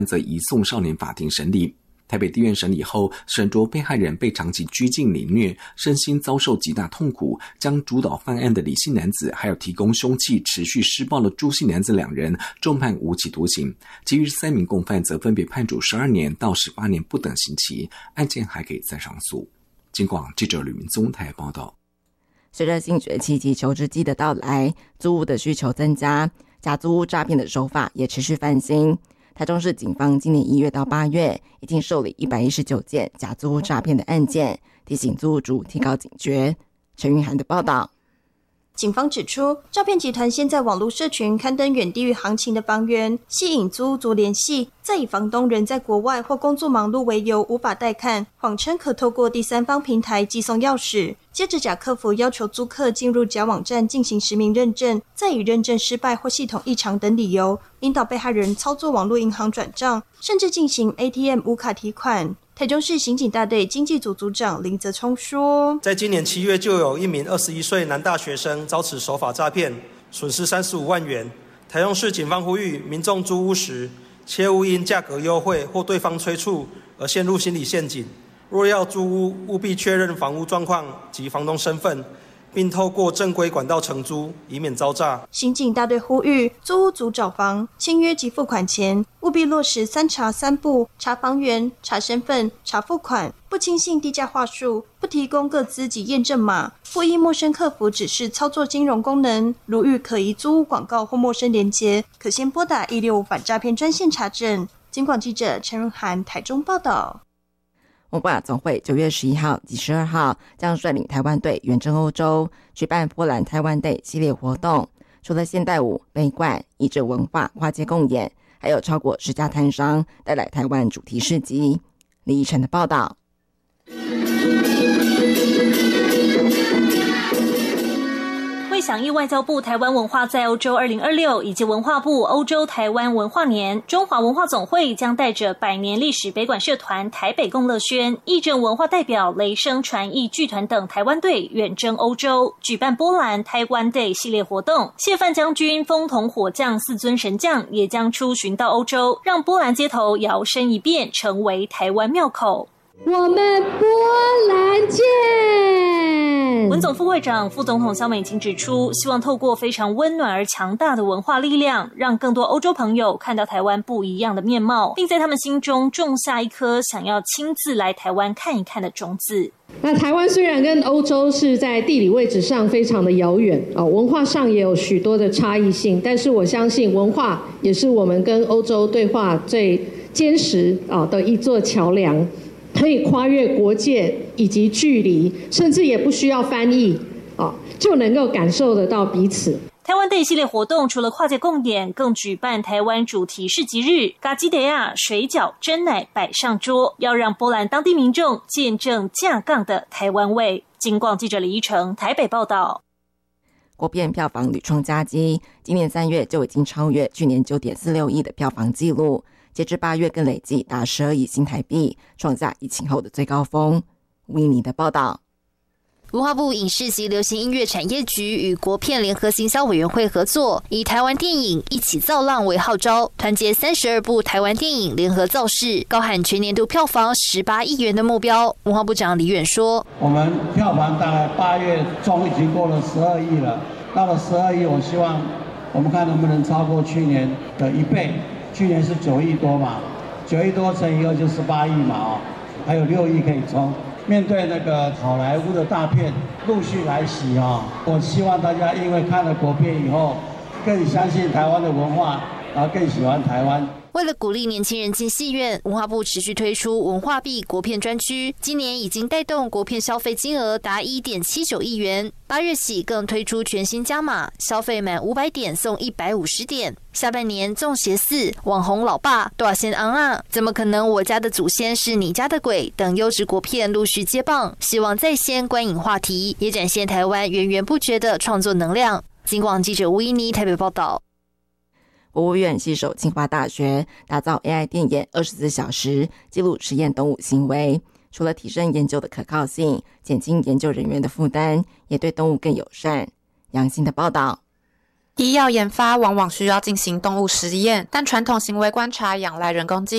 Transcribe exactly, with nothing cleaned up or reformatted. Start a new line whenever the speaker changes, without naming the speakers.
则移送少年法庭审理。台北地院审理后，审酌被害人被长期拘禁凌虐，身心遭受极大痛苦，将主导犯案的李姓男子还有提供凶器持续施暴的朱姓男子两人重判无期徒刑，其余三名共犯则分别判处十二年到十八年不等刑期，案件还可以再上诉。警广记者吕明宗台报道。
随着新学期及求职季的到来，租屋的需求增加，假租屋诈骗的手法也持续翻新。台中市警方今年一月到八月已经受理一百一十九件假租屋诈骗的案件，提醒租屋主提高警觉。陈云涵的报道。
警方指出，诈骗集团先在网络社群刊登远低于行情的房源，吸引租屋族联系，再以房东人在国外或工作忙碌为由无法带看，谎称可透过第三方平台寄送钥匙，接着假客服要求租客进入假网站进行实名认证，再以认证失败或系统异常等理由，引导被害人操作网络银行转账，甚至进行 A T M 无卡提款。台中市刑警大队经济组组长林泽聪说，
在今年七月就有一名二十一岁男大学生遭此手法诈骗，损失三十五万元。台中市警方呼吁民众租屋时，切勿因价格优惠或对方催促而陷入心理陷阱，若要租屋，务必确认房屋状况及房东身份，并透过正规管道承租，以免遭诈。
刑警大队呼吁租屋族找房、签约及付款前，务必落实三查三不：查房源、查身份、查付款，不轻信地价话术，不提供个资及验证码，不依陌生客服指示操作金融功能。如遇可疑租屋广告或陌生连结，可先拨打一六五反诈骗专线查证。警广记者陈荣涵台中报道。
文化总会九月十一号及十二号将率领台湾队远征欧洲，举办波兰台湾 Day 系列活动。除了现代舞、杯冠、艺者文化跨界共演，还有超过十家摊商带来台湾主题市集。李怡晨的报道。
为响应外交部台湾文化在欧洲二零二六以及文化部欧洲台湾文化年，中华文化总会将带着百年历史北管社团台北共乐轩、义正文化代表雷声传艺剧团等台湾队远征欧洲，举办波兰台湾 Day 系列活动。谢范将军、风筒火将四尊神将也将出巡到欧洲，让波兰街头摇身一变，成为台湾庙口。
我们波兰见！
文总副会长、副总统萧美琴指出，希望透过非常温暖而强大的文化力量，让更多欧洲朋友看到台湾不一样的面貌，并在他们心中种下一颗想要亲自来台湾看一看的种子。
那台湾虽然跟欧洲是在地理位置上非常的遥远、哦、文化上也有许多的差异性，但是我相信文化也是我们跟欧洲对话最坚实、哦、的一座桥梁，可以跨越国界以及距离，甚至也不需要翻译、哦、就能够感受得到彼此。
台湾 Day 系列活动除了跨界共演，更举办台湾主题市集日，嘎基德亚、水饺、珍奶摆上桌，要让波兰当地民众见证架杠的台湾味。警广记者李依成台北报道。
国片票房屡创佳绩，今年三月就已经超越去年 九点四六亿的票房纪录，截至八月更累计达十二亿新台币，创下疫情后的最高峰。吴依妮的报道。
文化部影视及流行音乐产业局与国片联合行销委员会合作，以台湾电影一起造浪为号召，团结三十二部台湾电影联合造势，高喊全年度票房十八亿元的目标。文化部长李远说，
我们票房大概八月中已经过了十二亿了，到了十二亿，我希望我们看能不能超过去年的一倍，去年是九亿多嘛，九亿多乘以二就十八亿嘛，哦，还有六亿可以冲。面对那个好莱坞的大片陆续来袭啊，我希望大家因为看了国片以后，更相信台湾的文化，然后更喜欢台湾。
为了鼓励年轻人进戏院，文化部持续推出文化币国片专区，今年已经带动国片消费金额达 一点七九亿元。八月起更推出全新加码，消费满五百点送一百五十点。下半年粽邪四、网红老爸、大仙昂啊，怎么可能我家的祖先是你家的鬼等优质国片陆续接棒，希望再掀观影话题，也展现台湾源源不绝的创作能量。警广记者吴依妮台北报道。
国务院携手清华大学打造 A I 电眼二十四小时记录实验动物行为，除了提升研究的可靠性，减轻研究人员的负担，也对动物更友善。杨欣的报道。
医药研发往往需要进行动物实验，但传统行为观察仰赖人工技